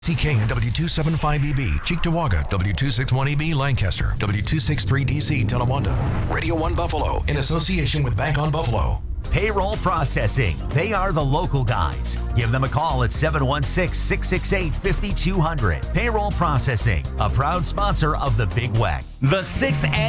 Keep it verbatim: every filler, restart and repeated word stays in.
C King and W two seventy-five E B, Cheektowaga, W two sixty-one E B, Lancaster, W two sixty-three D C, Tonawanda. Radio one Buffalo, in association with Bank on Buffalo. Payroll processing. They are the local guys. Give them a call at seven one six, six six eight, five two zero zero. Payroll processing, a proud sponsor of the Big W E C. The sixth annual